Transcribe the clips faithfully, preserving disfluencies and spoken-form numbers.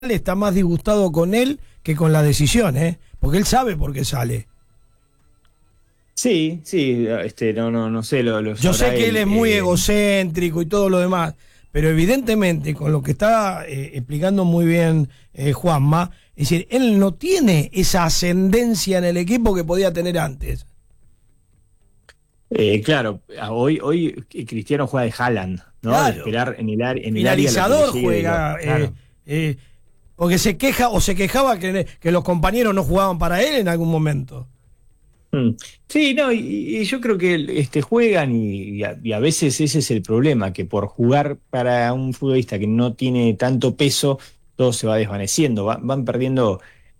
está más disgustado con él que con la decisión, ¿eh? Porque él sabe por qué sale. Sí, sí, este, no, no, no sé, lo, lo Yo sé que él es muy eh, egocéntrico y todo lo demás, pero evidentemente con lo que está eh, explicando muy bien eh, Juanma, es decir, él no tiene esa ascendencia en el equipo que podía tener antes. eh, claro, hoy, hoy Cristiano juega de Haaland, ¿no? De Claro, esperar en el, ar- en el área lo que le finalizador llegue de gol. juega, eh, Claro. eh, porque se queja o se quejaba que, que los compañeros no jugaban para él en algún momento. Mm. Sí, no, y, y yo creo que este, juegan y, y a, y a veces ese es el problema, que por jugar para un futbolista que no tiene tanto peso, todo se va desvaneciendo, va- van perdiendo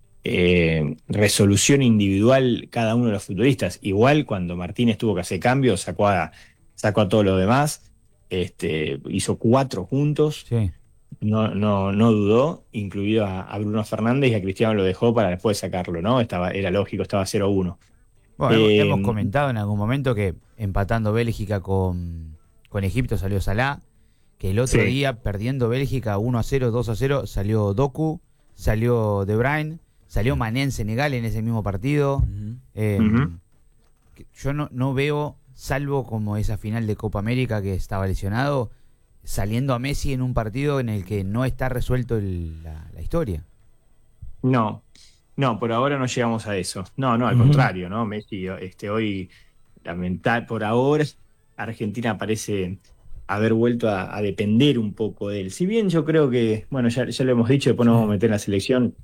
eh, resolución individual cada uno de los futbolistas. Igual cuando Martínez tuvo que hacer cambios, sacó a, sacó a todo lo demás, este, hizo cuatro juntos, Sí. no, no, no dudó, incluido a, a Bruno Fernández, y a Cristiano lo dejó para después sacarlo, ¿no? Estaba, era lógico, estaba cero uno. Bueno, hemos, hemos Eh, comentado en algún momento que empatando Bélgica con, con Egipto salió Salah, que el otro sí. día perdiendo Bélgica uno a cero, dos a cero, salió Doku, salió De Bruyne, salió Mané en Senegal en ese mismo partido. Ujú. Eh, Ujú. que Yo no, no veo, salvo como esa final de Copa América que estaba lesionado, saliendo a Messi en un partido en el que no está resuelto el- la, la historia. No, no, por ahora no llegamos a eso. No, no, al Ujú. contrario, ¿no? Messi, este, hoy, lamentar, por ahora, Argentina parece haber vuelto a, a depender un poco de él. Si bien yo creo que, bueno, ya, ya lo hemos dicho, después nos vamos a meter en la selección,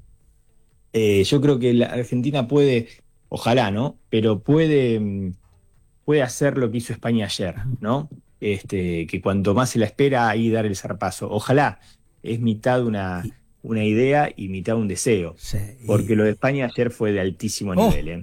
eh, yo creo que la Argentina puede, ojalá, ¿no? Pero puede, mm, puede hacer lo que hizo España ayer, ¿no? Este, que cuanto más se la espera, ahí dar el zarpazo. Ojalá, es mitad una, Y, una idea y mitad un deseo, sí, porque lo y- de España ayer fue de altísimo oh, nivel, ¿eh?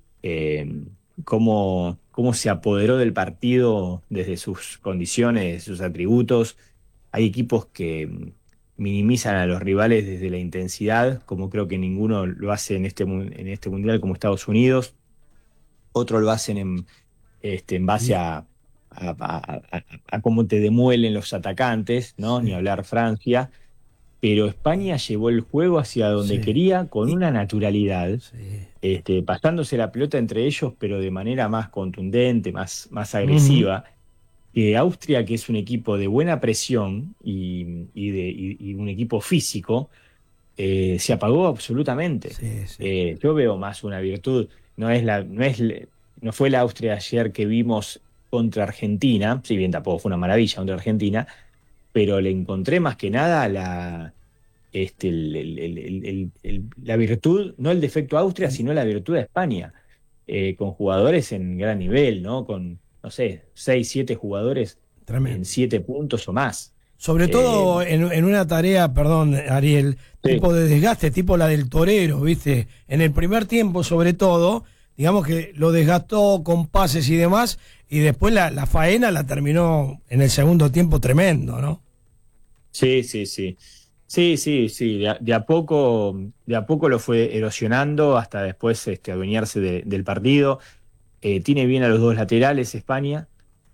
Eh, cómo, cómo se apoderó del partido desde sus condiciones, sus atributos. Hay equipos que mm, minimizan a los rivales desde la intensidad, como creo que ninguno lo hace en este, mu- en este mundial como Estados Unidos. Otros lo hacen en, este, en base y- a, a, a- a- a cómo te demuelen los atacantes, ¿no? Ni sí, hablar Francia, pero España llevó el juego hacia donde sí, quería con y- una naturalidad, sí. este, pasándose la pelota entre ellos, pero de manera más contundente, más, más Ujú. agresiva, que Austria, que es un equipo de buena presión y, y de, y- y un equipo físico, eh, se apagó absolutamente. Sí, sí. Eh, yo veo más una virtud, no es la, no es, no fue la Austria ayer que vimos contra Argentina, si bien tampoco fue una maravilla contra Argentina, pero le encontré más que nada la, este, el- el- el- el- el- el- la virtud, no el defecto a Austria, sino la virtud a España, eh, con jugadores en gran nivel, ¿no? Con, no sé, seis, siete jugadores en Tremendo. siete puntos o más. Sobre Eh, todo en, en una tarea, perdón, Ariel, sí, tipo de desgaste, tipo la del torero, ¿viste? En el primer tiempo, sobre todo, digamos que lo desgastó con pases y demás, y después la, la faena la terminó en el segundo tiempo tremendo, ¿no? sí, sí, sí. Sí, sí, sí, de a, de a poco, de a poco lo fue erosionando hasta después este, adueñarse de- del partido. Eh, tiene bien a los dos laterales España.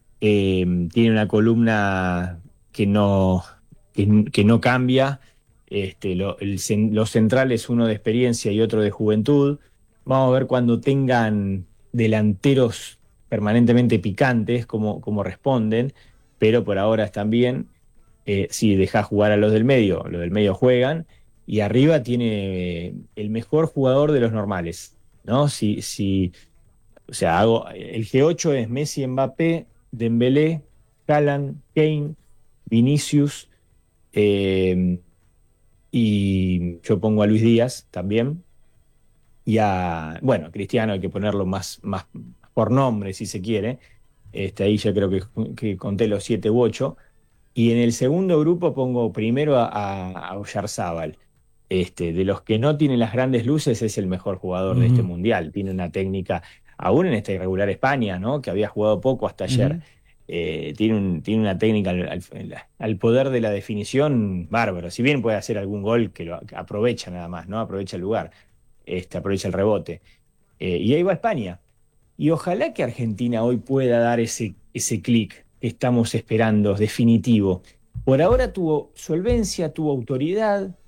Eh, tiene una columna que no, que, que no cambia. Este, lo- el cen- los centrales, uno de experiencia y otro de juventud. Vamos a ver cuando tengan delanteros permanentemente picantes, cómo, cómo responden, pero por ahora están bien. Eh, si dejás jugar a los del medio, los del medio juegan, y arriba tiene eh, el mejor jugador de los normales, ¿no? Si, si, o sea, hago, el G ocho es Messi, Mbappé, Dembélé, Haaland, Kane, Vinicius, eh, y yo pongo a Luis Díaz también, y a, bueno, Cristiano hay que ponerlo más, más por nombre si se quiere, este, ahí ya creo que, que conté los siete u ocho, y en el segundo grupo pongo primero a, a, a Oyarzábal. Este, de los que no tienen las grandes luces, es el mejor jugador de este Ujú. mundial. Tiene una técnica, aún en esta irregular España, ¿no? Que había jugado poco hasta ayer. Ujú. Eh, tiene, un- tiene una técnica al, al- al poder de la definición bárbaro. Si bien puede hacer algún gol que lo que aprovecha nada más, ¿no? Aprovecha el lugar, este, aprovecha el rebote. Eh, y ahí va España. Y ojalá que Argentina hoy pueda dar ese, ese clic que estamos esperando, definitivo. Por ahora tuvo solvencia, tuvo autoridad,